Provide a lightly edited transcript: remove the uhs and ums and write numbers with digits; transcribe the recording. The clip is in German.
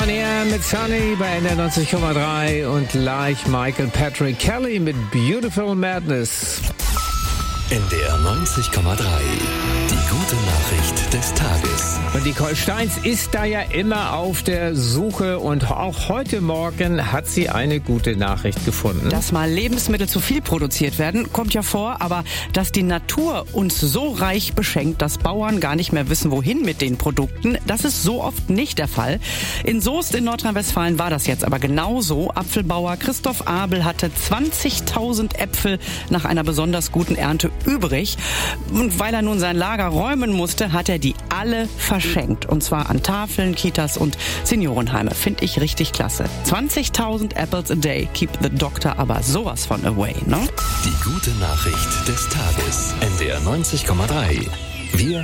Mit Sunny bei NDR 90,3 und gleich Michael Patrick Kelly mit Beautiful Madness. NDR 90,3. Die gute Nachricht des Tages. Und Nicole Steins ist da ja immer auf der Suche und auch heute Morgen hat sie eine gute Nachricht gefunden. Dass mal Lebensmittel zu viel produziert werden, kommt ja vor, aber dass die Natur uns so reich beschenkt, dass Bauern gar nicht mehr wissen, wohin mit den Produkten, das ist so oft nicht der Fall. In Soest in Nordrhein-Westfalen war das jetzt aber genauso. Apfelbauer Christoph Abel hatte 20.000 Äpfel nach einer besonders guten Ernte übrig. Und weil er nun sein Lager räumen musste, hat er die alle verschenkt. Und zwar an Tafeln, Kitas und Seniorenheime. Finde ich richtig klasse. 20.000 apples a day. Keep the doctor aber sowas von away, ne? Die gute Nachricht des Tages. NDR 90,3. Wir